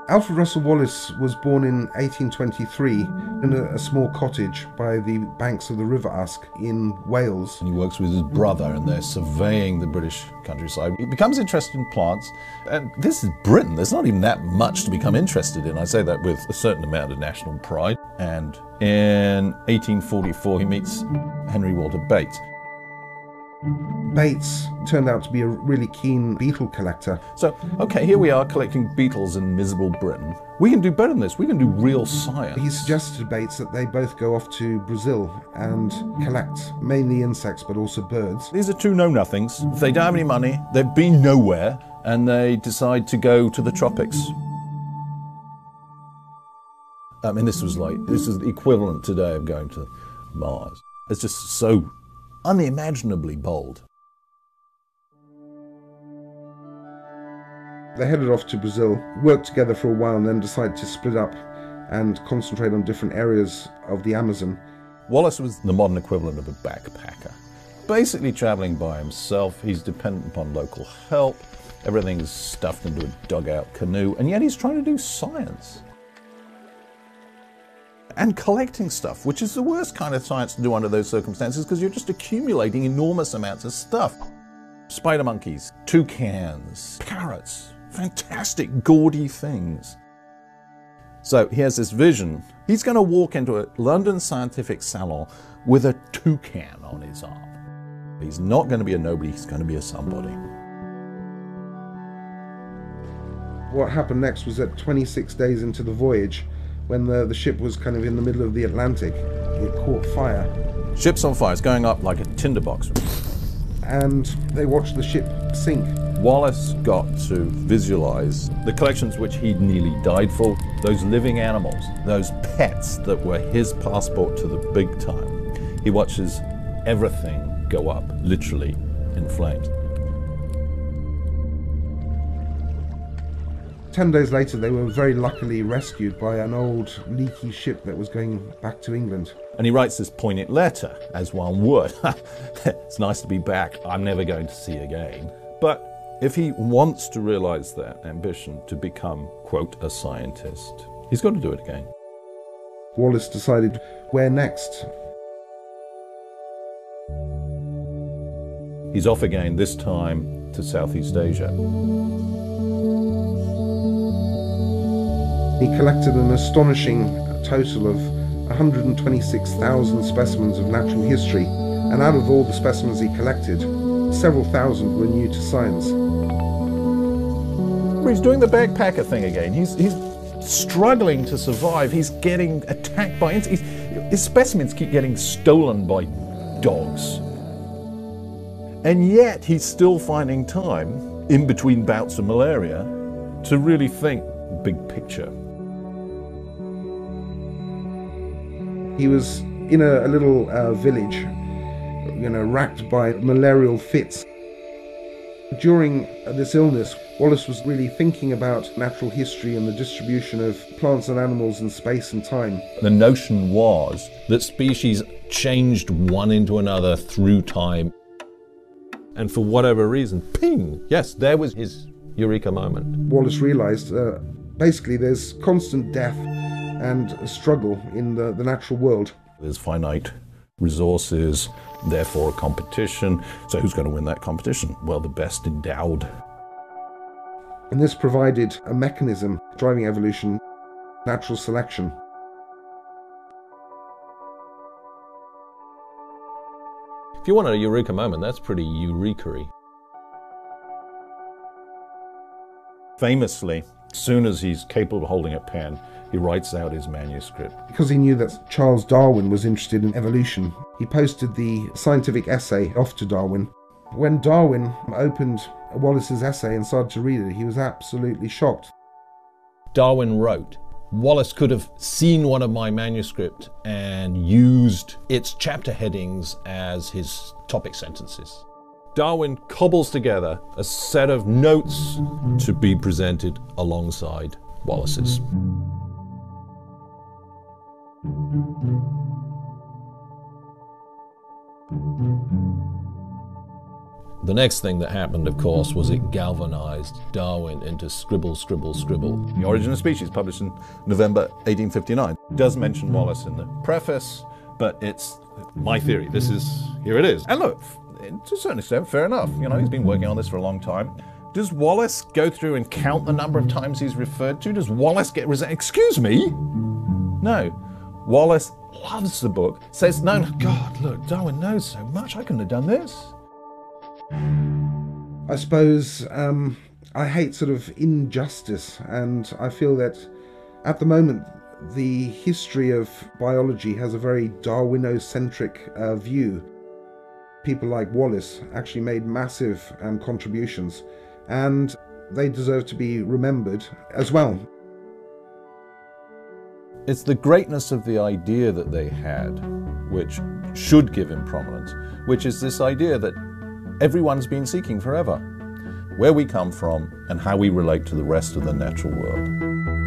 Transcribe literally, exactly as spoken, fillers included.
Alfred Russel Wallace was born in eighteen twenty-three in a, a small cottage by the banks of the River Usk in Wales. And he works with his brother and they're surveying the British countryside. He becomes interested in plants, and this is Britain. There's not even that much to become interested in. I say that with a certain amount of national pride. And in eighteen forty-four he meets Henry Walter Bates. Bates turned out to be a really keen beetle collector. So, okay, here we are collecting beetles in miserable Britain. We can do better than this. We can do real science. He suggested to Bates that they both go off to Brazil and collect mainly insects but also birds. These are two know-nothings. If they don't have any money, they've been nowhere, and they decide to go to the tropics. I mean, this was like, this is the equivalent today of going to Mars. It's just so unimaginably bold. They headed off to Brazil, worked together for a while, and then decided to split up and concentrate on different areas of the Amazon. Wallace was the modern equivalent of a backpacker. Basically traveling by himself, he's dependent upon local help, everything's stuffed into a dugout canoe, and yet he's trying to do science. And collecting stuff, which is the worst kind of science to do under those circumstances, because you're just accumulating enormous amounts of stuff. Spider monkeys, toucans, parrots, fantastic, gaudy things. So he has this vision. He's going to walk into a London scientific salon with a toucan on his arm. He's not going to be a nobody, he's going to be a somebody. What happened next was that twenty-six days into the voyage, when the, the ship was kind of in the middle of the Atlantic, it caught fire. Ship's on fire, it's going up like a tinderbox. And they watched the ship sink. Wallace got to visualize the collections which he'd nearly died for, those living animals, those pets that were his passport to the big time. He watches everything go up, literally, in flames. Ten days later, they were very luckily rescued by an old leaky ship that was going back to England. And he writes this poignant letter, as one would. It's nice to be back, I'm never going to see again. But if he wants to realize that ambition to become, quote, a scientist, he's got to do it again. Wallace decided, where next? He's off again, this time to Southeast Asia. He collected an astonishing total of one hundred twenty-six thousand specimens of natural history, and out of all the specimens he collected, several thousand were new to science. He's doing the backpacker thing again. He's, he's struggling to survive. He's getting attacked by insects. His specimens keep getting stolen by dogs. And yet he's still finding time, in between bouts of malaria, to really think big picture. He was in a, a little uh, village, you know, racked by malarial fits. During this illness, Wallace was really thinking about natural history and the distribution of plants and animals in space and time. The notion was that species changed one into another through time. And for whatever reason, ping, yes, there was his eureka moment. Wallace realized uh, basically there's constant death and a struggle in the, the natural world. There's finite resources, therefore a competition. So who's going to win that competition? Well, the best endowed. And this provided a mechanism driving evolution, natural selection. If you want a eureka moment, that's pretty eureka-y. Famously, as soon as he's capable of holding a pen, he writes out his manuscript. Because he knew that Charles Darwin was interested in evolution, he posted the scientific essay off to Darwin. When Darwin opened Wallace's essay and started to read it, he was absolutely shocked. Darwin wrote, Wallace could have seen one of my manuscripts and used its chapter headings as his topic sentences. Darwin cobbles together a set of notes to be presented alongside Wallace's. The next thing that happened, of course, was it galvanized Darwin into scribble, scribble, scribble. The Origin of Species, published in November eighteen fifty-nine, does mention Wallace in the preface, but it's my theory. This is, here it is. And look, to a certain extent, fair enough. You know, he's been working on this for a long time. Does Wallace go through and count the number of times he's referred to? Does Wallace get resent? Excuse me? No. Wallace loves the book, says, no, no, God, look, Darwin knows so much, I couldn't have done this. I suppose um, I hate sort of injustice, and I feel that at the moment the history of biology has a very Darwinocentric uh, view. People like Wallace actually made massive um, contributions, and they deserve to be remembered as well. It's the greatness of the idea that they had which should give him prominence, which is this idea that everyone's been seeking forever, where we come from and how we relate to the rest of the natural world.